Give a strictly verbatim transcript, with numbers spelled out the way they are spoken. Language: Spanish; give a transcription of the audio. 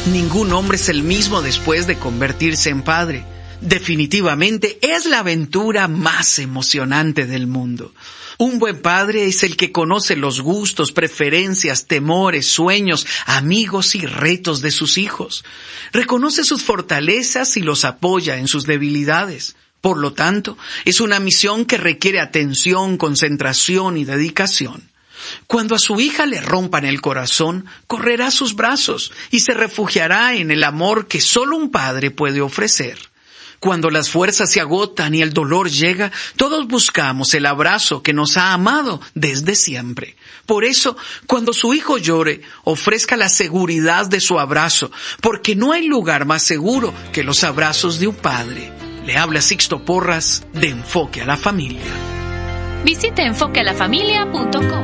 Ningún hombre es el mismo después de convertirse en padre. Definitivamente es la aventura más emocionante del mundo. Un buen padre es el que conoce los gustos, preferencias, temores, sueños, amigos y retos de sus hijos. Reconoce sus fortalezas y los apoya en sus debilidades. Por lo tanto, es una misión que requiere atención, concentración y dedicación. Cuando a su hija le rompan el corazón, correrá a sus brazos y se refugiará en el amor que solo un padre puede ofrecer. Cuando las fuerzas se agotan y el dolor llega, todos buscamos el abrazo que nos ha amado desde siempre. Por eso, cuando su hijo llore, ofrezca la seguridad de su abrazo, porque no hay lugar más seguro que los abrazos de un padre. Le habla Sixto Porras de Enfoque a la Familia. Visite enfoque a la familia punto com.